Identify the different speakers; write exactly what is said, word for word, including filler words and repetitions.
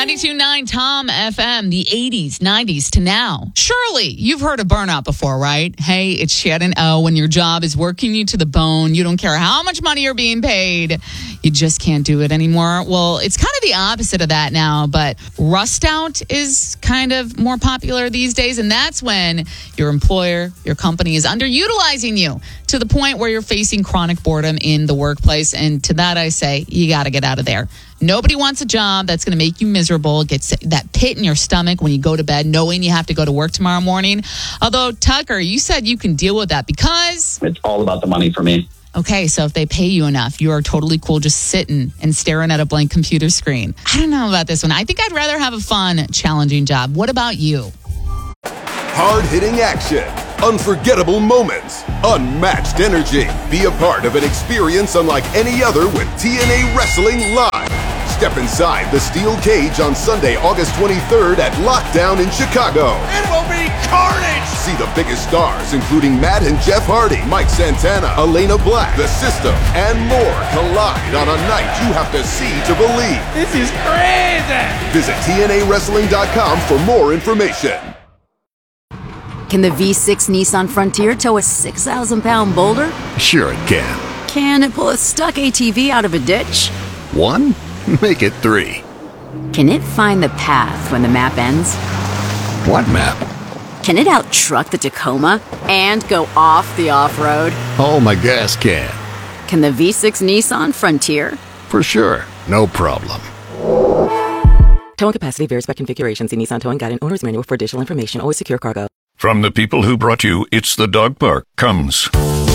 Speaker 1: ninety-two point nine Tom F M, the eighties, nineties to now. Surely you've heard of burnout before, right? Hey, it's Shannon O. When your job is working you to the bone, you don't care how much money you're being paid, you just can't do it anymore. Well, it's kind of the opposite of that now, but rust out is kind of more popular these days, and that's when your employer, your company is underutilizing you to the point where you're facing chronic boredom in the workplace. And to that I say, you got to get out of there. Nobody wants a job that's going to make you miserable, get that pit in your stomach when you go to bed, knowing you have to go to work tomorrow morning. Although, Tucker, you said you can deal with that because...
Speaker 2: It's all about the money for me.
Speaker 1: Okay, so if they pay you enough, you are totally cool just sitting and staring at a blank computer screen. I don't know about this one. I think I'd rather have a fun, challenging job. What about you?
Speaker 3: Hard-hitting action, unforgettable moments, unmatched energy. Be a part of an experience unlike any other with T N A Wrestling Live. Step inside the steel cage on Sunday, August twenty-third at Lockdown in Chicago.
Speaker 4: It will be carnage!
Speaker 3: See the biggest stars, including Matt and Jeff Hardy, Mike Santana, Elena Black, The System, and more collide on a night you have to see to believe.
Speaker 4: This is crazy!
Speaker 3: Visit T N A wrestling dot com for more information.
Speaker 5: Can the V six Nissan Frontier tow a six thousand pound boulder?
Speaker 6: Sure it can.
Speaker 5: Can it pull a stuck A T V out of a ditch?
Speaker 6: One? Make it three.
Speaker 5: Can it find the path when the map ends?
Speaker 6: What map?
Speaker 5: Can it out-truck the Tacoma and go off the off-road?
Speaker 6: Oh, my gas can.
Speaker 5: Can the V six Nissan Frontier?
Speaker 6: For sure. No problem.
Speaker 7: Towing capacity varies by configuration. See Nissan Towing Guide and Owner's Manual for additional information. Always secure cargo.
Speaker 8: From the people who brought you It's the Dog Park comes...